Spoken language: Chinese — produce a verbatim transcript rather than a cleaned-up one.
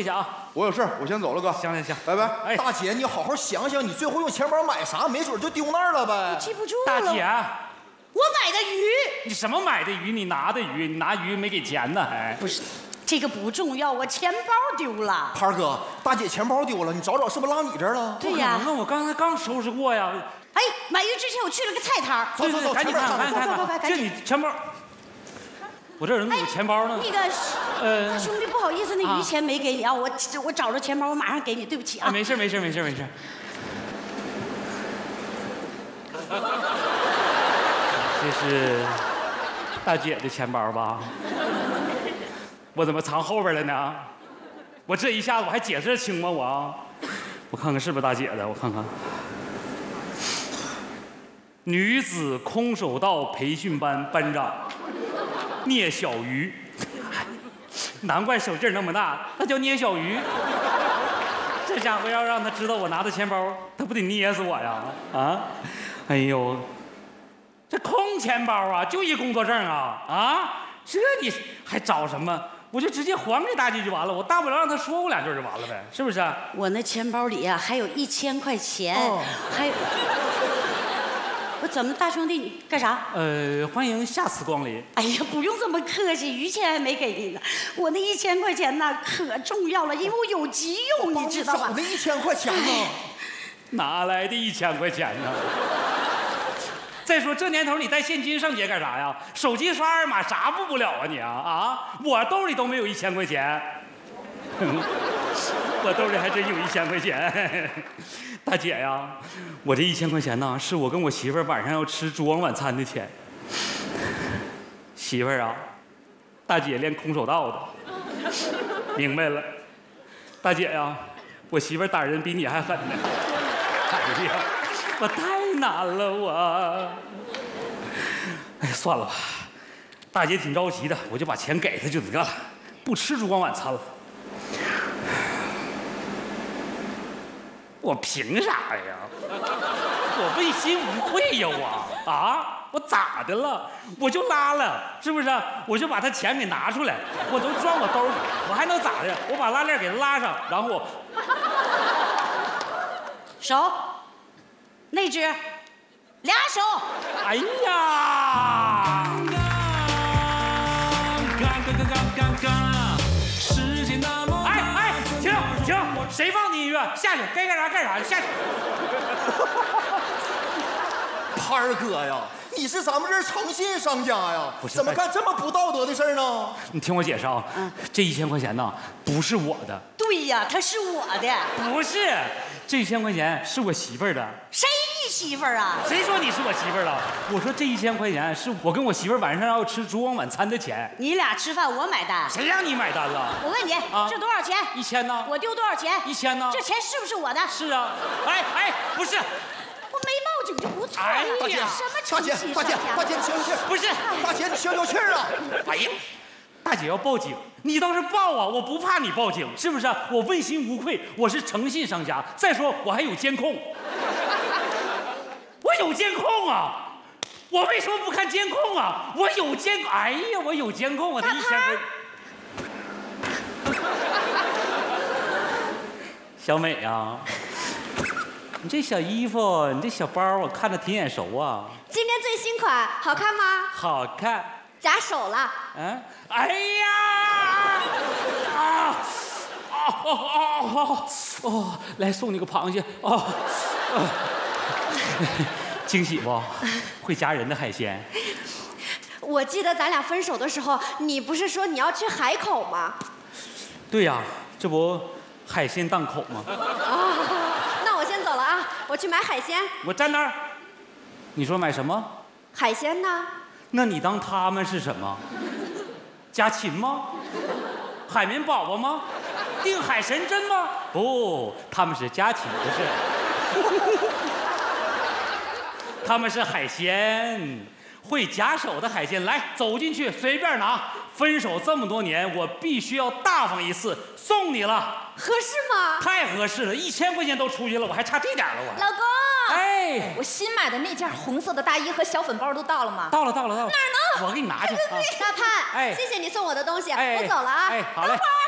谢谢啊。 我有事，我先走了，哥。 行行行， 拜拜。 哎，大姐，你好好想想，你最后用钱包买啥，没准就丢那儿了呗。 记不住了。 大姐， 我买的鱼。 你什么买的鱼？你拿的鱼，你拿鱼没给钱呢？还不是，这个不重要，我钱包丢了。 盘儿哥，大姐钱包丢了，你找找是不是落你这儿了？ 对呀。 那我刚才刚收拾过呀。 哎，买鱼之前我去了个菜摊。 走走走， 赶紧看，赶紧看， 快快这你钱包。我这人有钱包呢。 那个，呃，兄弟，不好意思，那鱼钱没给你啊，我我找着钱包，我马上给你，对不起啊。 没事没事没事没事。这是大姐的钱包吧？我怎么藏后边了呢？我这一下子我还解释得清吗？我，我看看是不是大姐的，我看看。女子空手道培训班班长聂小鱼，难怪手劲那么大，他叫聂小鱼。这家伙要让他知道我拿的钱包，他不得捏死我呀？啊！哎呦，这空钱包啊，就一工作证啊啊！这你还找什么？我就直接还给大姐就完了，我大不了让他说我两句就完了呗，是不是？ 我那钱包里啊还有一千块钱，哦、还有。我怎么，大兄弟，你干啥？ 呃，欢迎下次光临。 哎呀，不用这么客气，余钱还没给你呢。我那一千块钱呢，可重要了，因为我有急用，你知道吧？ 我那一千块钱呢？ 哪来的一千块钱呢？再说这年头，你带现金上街干啥呀？手机刷二码啥付不了啊你啊啊！我兜里都没有一千块钱，我兜里还真有一千块钱。大姐呀，我这一千块钱呢，是我跟我媳妇儿晚上要吃烛光晚餐的钱。媳妇儿啊，大姐练空手道的，明白了。大姐呀，我媳妇儿打人比你还狠呢。哎呀，我太难了我。哎，算了吧，大姐挺着急的，我就把钱给她就得了，不吃烛光晚餐了。我凭啥呀？我问心无愧呀我啊！我咋的了？我就拉了，是不是？我就把他钱给拿出来，我都装我兜里，我还能咋的？我把拉链给拉上，然后我手，那只，俩手。 哎呀！哎哎，停停！谁放的音乐？下去，该干啥干啥，下去。 潘儿哥呀，你是咱们这儿诚信商家呀，怎么干这么不道德的事儿呢？ 你听我解释啊，嗯、这一千块钱呢不是我的。 对呀，它是我的。 不是，这一千块钱是我媳妇儿的。 谁你媳妇儿啊？ 谁说你是我媳妇儿了？我说这一千块钱是我跟我媳妇儿晚上要吃烛光晚餐的钱。 你俩吃饭我买单。 谁让你买单了？ 我问你，啊、这多少钱？ 一千呢？ 我丢多少钱？ 一千呢？ 这钱是不是我的？ 是啊。哎哎，不是。 我没报警就不错了。 哎呀， 什么大姐，大姐，大姐，你消消气儿。 不是， 大姐，你消消气儿啊！ 哎呀，大姐要报警，你倒是报啊！我不怕你报警，是不是？我问心无愧，我是诚信商家。再说我还有监控，我有监控啊！我为什么不看监控啊？我有监，哎呀，我有监控啊！这一千块。小美啊。你这小衣服，你这小包，我看着挺眼熟啊。 今天最新款，好看吗？ 好看。 夹手了。 嗯，哎呀！啊！哦哦哦哦哦！来送你个螃蟹哦。惊喜不？会夹人的海鲜。 我记得咱俩分手的时候，你不是说你要去海口吗？ 对呀，这不海鲜档口吗？ 哦。我先走了啊，我去买海鲜。 我站那儿。你说买什么？ 海鲜呢？ 那你当他们是什么？家禽吗？海绵宝宝吗？定海神针吗？不，他们是家禽，不是。他们是海鲜，会夹手的海鲜。来，走进去，随便拿。分手这么多年，我必须要大方一次，送你了。 合适吗？ 太合适了，一千块钱都出去了，我还差这点了我。 老公， 哎， 我新买的那件红色的大衣和小粉包都到了吗？ 到了，到了，到了。 哪儿呢？ 我给你拿去。 大潘，哎，谢谢你送我的东西，我走了啊。 哎，好嘞。 等会儿。